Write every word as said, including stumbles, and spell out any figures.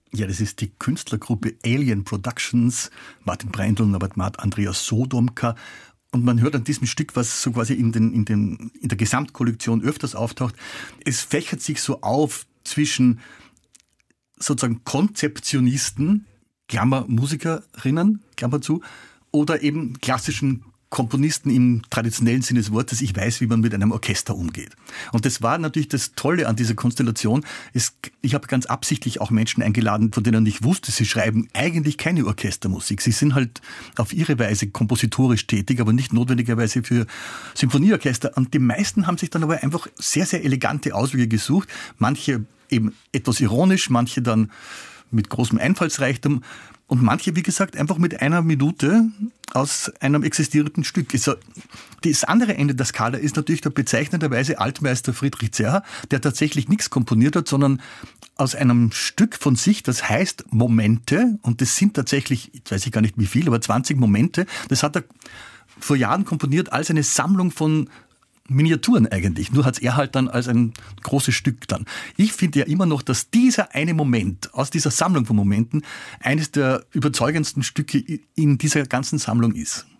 Ja, das ist die Künstlergruppe Alien Productions, Martin Breindl, Norbert Matt, Andreas Sodomka. Und man hört an diesem Stück, was so quasi in, den, in, den, in der Gesamtkollektion öfters auftaucht, es fächert sich so auf zwischen sozusagen Konzeptionisten, Klammer Musikerinnen, Klammer zu, oder eben klassischen Komponisten im traditionellen Sinne des Wortes. Ich weiß, wie man mit einem Orchester umgeht. Und das war natürlich das Tolle an dieser Konstellation. Es, ich habe ganz absichtlich auch Menschen eingeladen, von denen ich wusste, sie schreiben eigentlich keine Orchestermusik. Sie sind halt auf ihre Weise kompositorisch tätig, aber nicht notwendigerweise für Symphonieorchester. Und die meisten haben sich dann aber einfach sehr, sehr elegante Auswege gesucht. Manche eben etwas ironisch, manche dann mit großem Einfallsreichtum. Und manche, wie gesagt, einfach mit einer Minute aus einem existierenden Stück. Das andere Ende der Skala ist natürlich der bezeichnenderweise Altmeister Friedrich Zerha, der tatsächlich nichts komponiert hat, sondern aus einem Stück von sich, das heißt Momente, und das sind tatsächlich, jetzt weiß ich gar nicht wie viel, aber zwanzig Momente, das hat er vor Jahren komponiert als eine Sammlung von Miniaturen eigentlich. Nur hat es er halt dann als ein großes Stück dann. Ich finde ja immer noch, dass dieser eine Moment aus dieser Sammlung von Momenten eines der überzeugendsten Stücke in dieser ganzen Sammlung ist.